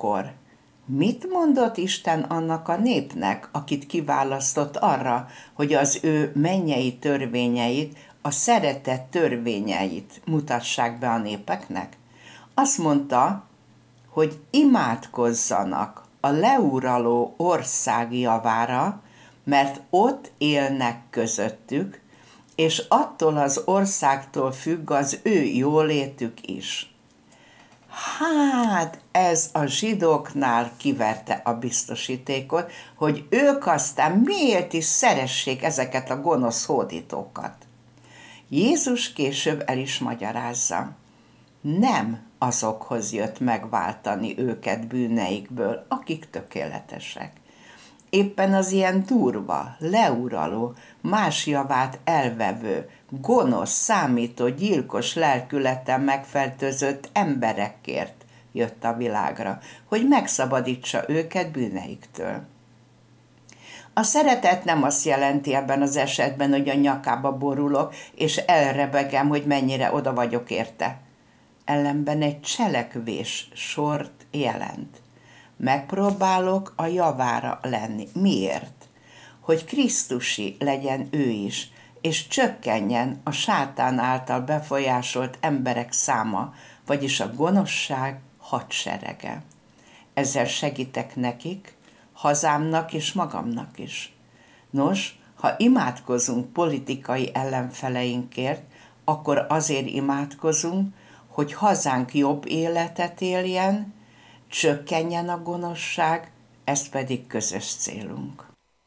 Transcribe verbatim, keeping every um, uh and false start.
akkor mit mondott Isten annak a népnek, akit kiválasztott arra, hogy az ő mennyei törvényeit, a szeretet törvényeit mutassák be a népeknek? Azt mondta, hogy imádkozzanak a leuraló ország javára, mert ott élnek közöttük, és attól az országtól függ az ő jólétük is. Hát ez a zsidóknál kiverte a biztosítékot, hogy ők aztán miért is szeressék ezeket a gonosz hódítókat. Jézus később el is magyarázza. Nem azokhoz jött megváltani őket bűneikből, akik tökéletesek. Éppen az ilyen durva, leuraló, más javát elvevő, gonosz, számító, gyilkos lelkületen megfertőzött emberekért jött a világra, hogy megszabadítsa őket bűneiktől. A szeretet nem azt jelenti ebben az esetben, hogy a nyakába borulok, és elrebegem, hogy mennyire oda vagyok érte. Ellenben egy cselekvés sort jelent. Megpróbálok a javára lenni. Miért? Hogy Krisztusi legyen ő is, és csökkenjen a sátán által befolyásolt emberek száma, vagyis a gonoszság hadserege. Ezzel segítek nekik, hazámnak és magamnak is. Nos, ha imádkozunk politikai ellenfeleinkért, akkor azért imádkozunk, hogy hazánk jobb életet éljen, csökkenjen a gonoszság, ez pedig közös célunk.